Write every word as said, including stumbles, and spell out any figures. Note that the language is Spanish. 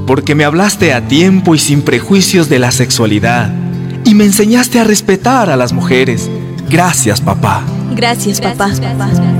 porque me hablaste a tiempo y sin prejuicios de la sexualidad y me enseñaste a respetar a las mujeres. Gracias, papá. Gracias, papá.